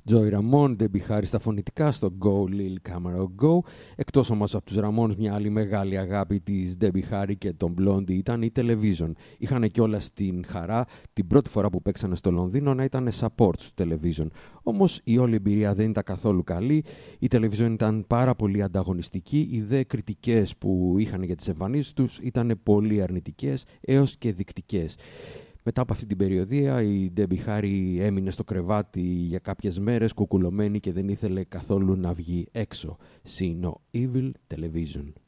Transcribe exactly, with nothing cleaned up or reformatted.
Joey Ramone, Debbie Harry στα φωνητικά στο Go Lil Camaro Go. Εκτός όμως από τους Ramones, μια άλλη μεγάλη αγάπη της Debbie Harry και των Blondie ήταν η Television. Είχαν κιόλας την χαρά την πρώτη φορά που παίξανε στο Λονδίνο να ήταν support στο Television. Όμως η όλη εμπειρία δεν ήταν καθόλου καλή. Η Television ήταν πάρα πολύ ανταγωνιστική. Οι δε κριτικές που είχαν για τις εμφανίσεις τους ήταν πολύ αρνητικές έως και δεικτικές. Μετά από αυτή την περιοδία η Debbie Harry έμεινε στο κρεβάτι για κάποιες μέρες κουκουλωμένη και δεν ήθελε καθόλου να βγει έξω. See no evil television.